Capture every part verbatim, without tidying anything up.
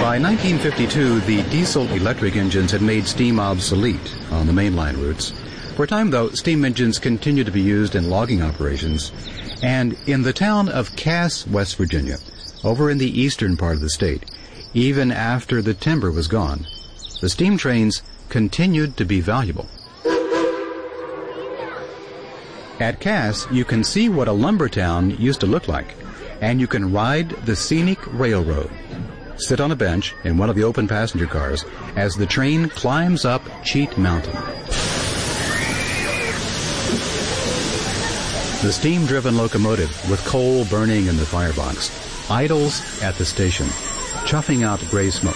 By nineteen fifty-two, the diesel-electric engines had made steam obsolete on the mainline routes. For a time, though, steam engines continued to be used in logging operations. And in the town of Cass, West Virginia, over in the eastern part of the state, even after the timber was gone, the steam trains continued to be valuable. At Cass, you can see what a lumber town used to look like, and you can ride the scenic railroad. Sit on a bench in one of the open passenger cars as the train climbs up Cheat Mountain. The steam-driven locomotive, with coal burning in the firebox, idles at the station, chuffing out gray smoke.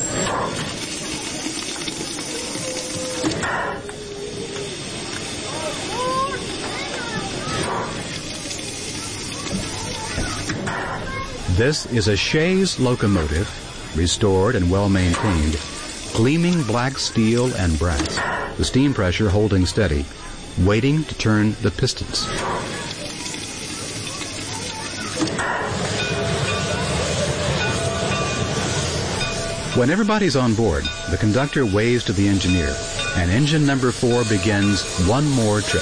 This is a Shays locomotive, restored and well-maintained, gleaming black steel and brass, the steam pressure holding steady, waiting to turn the pistons. When everybody's on board, the conductor waves to the engineer, and engine number four begins one more trip.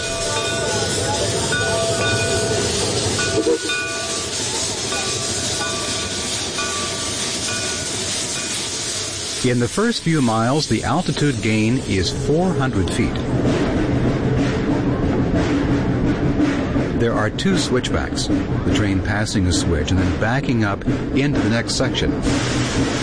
In the first few miles, the altitude gain is four hundred feet. There are two switchbacks, the train passing a switch and then backing up into the next section.